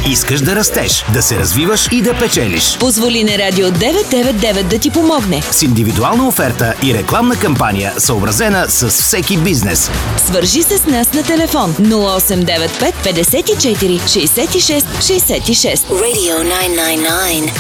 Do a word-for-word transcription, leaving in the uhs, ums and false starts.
Искаш да растеш, да се развиваш и да печелиш. Позволи на Радио деветстотин и деветдесет и девет да ти помогне. С индивидуална оферта и рекламна кампания, съобразена с всеки бизнес. Свържи се с нас на телефон нула осем девет пет петдесет и четири шейсет и шест шейсет и шест. Radio nine nine nine.